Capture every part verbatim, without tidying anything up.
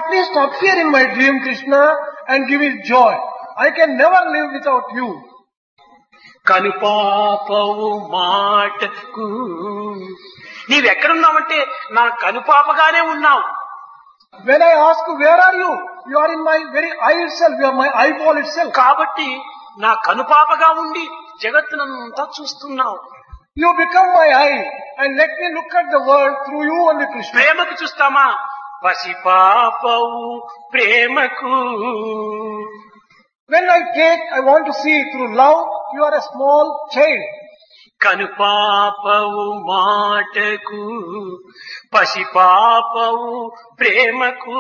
at least appear in my dream, Krishna, and give me joy. I can never live without you. కనుపాపవు మాటకు నీవెక్కడున్నావంటే నా కనుపాపగానే ఉన్నావు. When I ask you, where are you? You are in my very eye itself. You are my eyeball itself. కాబట్టి నా కనుపాపగా ఉండి జగత్తునంతా చూస్తున్నావు. You become my eye and let me look at the world through you only, Krishna. ప్రేమకు చూస్తామా? పసిపాపవు ప్రేమకు. When I take, I want to see through love. You are a small child. కనుపాపవు మాటకు పసిపాపవు ప్రేమకు.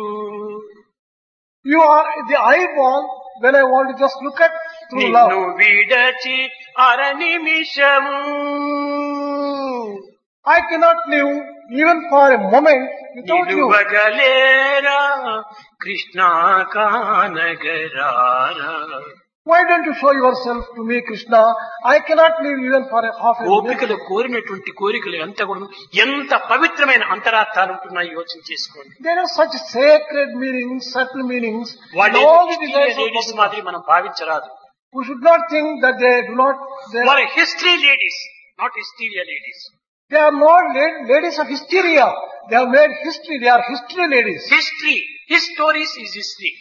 You are the eyeball when I want to just look at through love. నిన్ను విడచి అర నిమిషము I cannot live even for a moment without you. నిలువగలేరా Krishna కానగరారా. Why don't you show yourself to me, Krishna? I cannot live even for a half a minute. గోపికలు కోరినటువంటి కోరికలు ఎంత కూడా ఎంత పవిత్రమైన అంతరార్థాలు ఉంటున్నాయి యోచన చేసుకోండి. There are such sacred meanings, subtle meanings. వాళ్ళే All the desires of ladies Gopika. మాదిరి మనం భావించరాదు. We should not think that they do not. They, వారు history ladies, not hysteria ladies. they are not la- ladies of hysteria. They have made history. They are history ladies. History, his stories is history.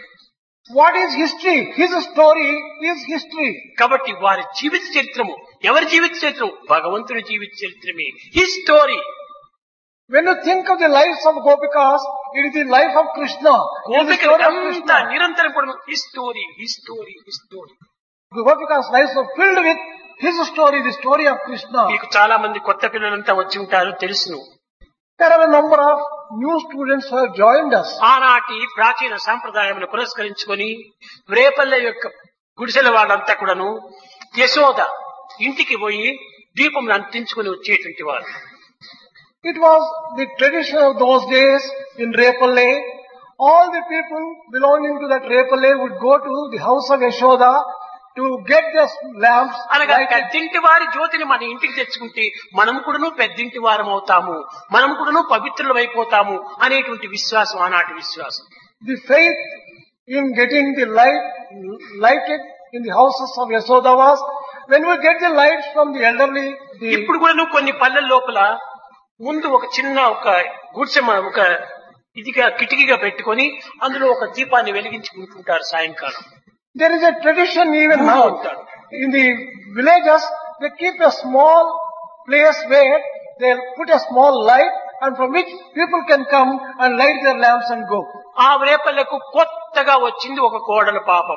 What is history? His story is history. కాబట్టి వారి జీవిత చరిత్రము ఎవరి జీవిత చరిత్రం? భగవంతుని జీవిత చరిత్రమే his story. When you think of the lives of Gopikas, it is the life of Krishna. It is the గోపికలు story of అంతా Krishna. నిరంతరం కూడా his story, his story, his story. The Gopikas' lives are filled with his story, the story of Krishna. మీకు చాలా మంది కొత్త పిల్లలంతా వచ్చి ఉంటారు తెలుసును. There are a number of new students who have joined us. ఆనాటి ప్రాచీన సాంప్రదాయమును పురస్కరించుకొని రేపల్లె యొక్క గుడిసెల వాళ్ళంతా కూడాను యశోద ఇంటికి పోయి దీపం అంటించుకొని వచ్చేటువంటి వారు. It was the tradition of those days in Repalle. All the people belonging to that Repalle would go to the house of Yashoda to get their lamps అనగా lighted. పెద్దింటి వారి జ్యోతిని మన ఇంటికి తెచ్చుకుంటే మనం కూడాను పెద్దింటి వారం అవుతాము, మనం కూడాను పవిత్రులు అయిపోతాము అనేటువంటి విశ్వాసం ఆనాటి విశ్వాసం. The faith in getting the light lighted in the houses of Yashoda was when we get the lights from the elderly. The, ఇప్పుడు కూడాను కొన్ని పల్లెల లోపల ముందు ఒక చిన్న ఒక గుడిసె మ- ఒక ఇదిగా కిటికీగా పెట్టుకొని అందులో ఒక దీపాన్ని వెలిగించుకుంటుంటారు సాయంకాలం. there is a tradition even now in the villages. They keep a small place where they put a small light and from which people can come and light their lamps and go. ఆ రేపల్లకు కొత్తగా వచ్చింది ఒక కోడల పాపం.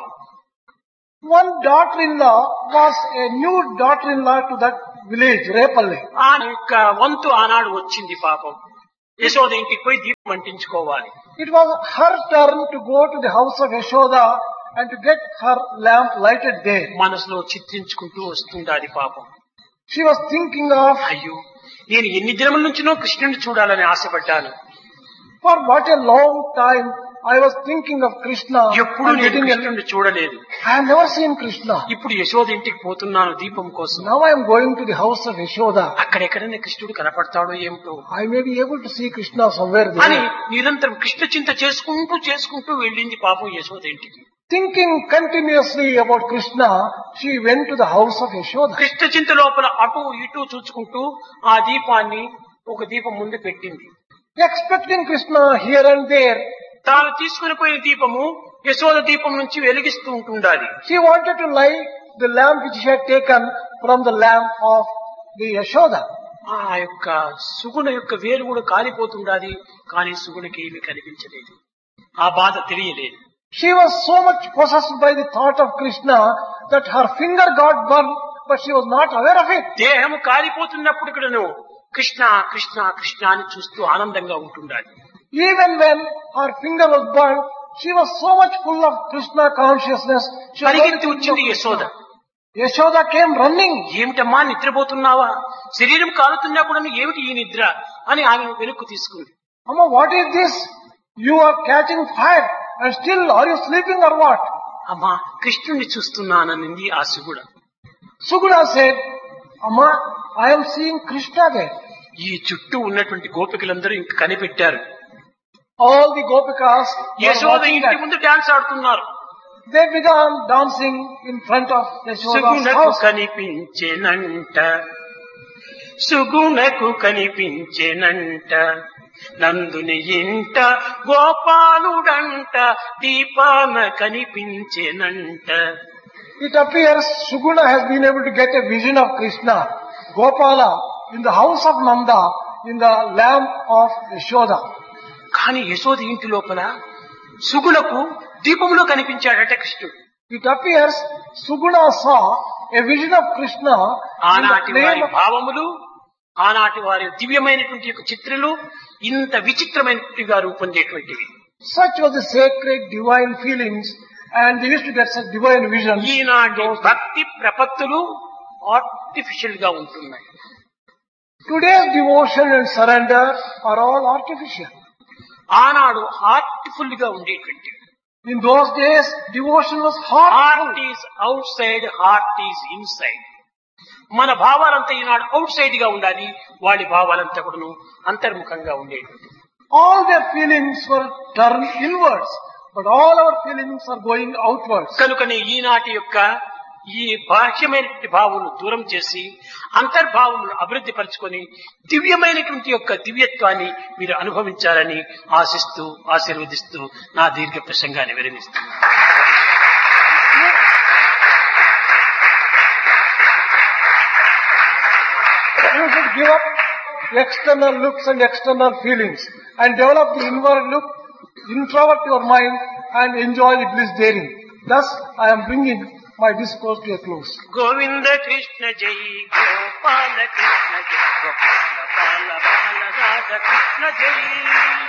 One daughter-in-law was a new daughter-in-law to that village, Repalle. ఆ యొక్క వంతు ఆనాడు వచ్చింది పాపం. యశోద ఇంటికి పోయి దీపం అంటించుకోవాలి. It was her turn to go to the house of Yashoda and to get her lamp lighted there. మనసులో చిత్రించుకుంటూ వస్తుండాలి పాపం. She was thinking of, అయ్యో నేను ఎన్ని దినముల నుంచినో కృష్ణుని చూడాలని ఆశపడ్డాను. for what a long time I was thinking of Krishna ఎప్పుడు and నేను getting a, కృష్ణుని చూడలేదు. I have never seen Krishna. ఇప్పుడు యశోద ఇంటికి పోతున్నాను దీపం కోసం. Now I am going to the house of Yashoda. అక్కడెక్కడైనా కృష్ణుడు కనపడతాడో ఏమిటో I may be able to see Krishna somewhere అని there. నిరంతరం కృష్ణ చింత చేసుకుంటూ చేసుకుంటూ వెళ్ళింది పాపం యశోద ఇంటికి. Thinking continuously about Krishna, she went to the house of Yashoda. Krishna చింత లోపల అటు ఇటు చూచుకుంటూ ఆ దీపాన్ని ఒక దీపం ముందు పెట్టింది. Expecting Krishna here and there, తాను తీసుకుని పోయిన దీపము యశోద దీపం నుంచి వెలిగిస్తూ ఉంటుండాలి. she wanted to light the lamp which she had taken from the lamp of the Yashoda. ఆ యొక్క సుగుణ యొక్క వేలు కూడా కాలిపోతుండాలి. కానీ సుగుణకి ఏమీ కనిపించలేదు, ఆ బాధ తెలియలేదు. She was so much possessed by the thought of Krishna that her finger got burned, but she was not aware of it. దేహము కాలిపోతున్నప్పుడు కూడాను కృష్ణ కృష్ణ కృష్ణ అని చూస్తూ ఆనందంగా ఉంటుండాలి. Even when her finger was burned, she was so much full of Krishna consciousness. She was only పరిగెత్తి thinking of వచ్చింది Yashoda. Krishna. Yashoda came running. ఏమిటమ్మా నిద్రపోతున్నావా? శరీరం కాలుతున్నా కూడా ఏమిటి ఈ నిద్ర అని ఆమె వెనుక్కు తీసుకుంది. Amma, what is this? You are catching fire and still are you sleeping or what? అమ్మా కృష్ణుణ్ణి చూస్తున్నాననింది ఆ సుగుణ. Suguna said, Amma, I am seeing Krishna there. ఈ చుట్టూ ఉన్నటువంటి గోపికలందరూ ఇంక కనిపెట్టారు. All the gopikas were Yashoda watching ఇంటి that. ముందు డాన్స్ ఆడుతున్నారు. They began dancing in front of Yashoda's సుగుణకు house. కనిపించెనంట, సుగుణకు కనిపించెనంట, నందుని ఇంట గోపాలుడంట, దీపాన కనిపించెనంట. It appears Suguna has been able to get a vision of Krishna, Gopala, in the house of Nanda, in the lamp of Yashoda. కానీ యశోద ఇంటి లోపల సుగుణకు దీపంలో కనిపించాడట కృష్ణుడు. It appears Suguna saw a vision of Krishna in the ఆనాటి వారి flame of... భావములు, ఆనాటి వారి దివ్యమైనటువంటి యొక్క చిత్రలు ఇంత విచిత్రమైనట్టుగా రూపొందేటువంటివి. Such was the sacred divine feelings, and they used to get such divine vision. ఈనాటి భక్తి ప్రపత్తులు ఆర్టిఫిషియల్ గా ఉంటున్నాయి. Today's devotion and surrender are all artificial. ఆనాడు హార్ట్ఫుల్ గా ఉండేటువంటి. In those days, devotion was heartful. Heart is out side, heart is inside. మన భావాలంతా ఈనాడు out side గా ఉండాలి, వాళ్ళ భావాలంతా కూడా అంతర్ముఖంగా ఉండేది. All their feelings were turned inwards, but all our feelings are going outwards. కనుకనే ఈనాటి యొక్క ఈ బాహ్యమైనటువంటి భావములు దూరం చేసి అంతర్భావములను అభివృద్ధి పరుచుకొని దివ్యమైనటువంటి యొక్క దివ్యత్వాన్ని మీరు అనుభవించాలని ఆశిస్తూ ఆశీర్వదిస్తూ నా దీర్ఘ ప్రసంగాన్ని విరమిస్తున్నాను. You should give up external looks and external feelings and develop the inward look, introvert your mind and enjoy the bliss therein. Thus, I am bringing my discourse to a close. Govinda Krishna జై, గోపాల కృష్ణ జై, గోపాల బాల బాల రాధ కృష్ణ జై.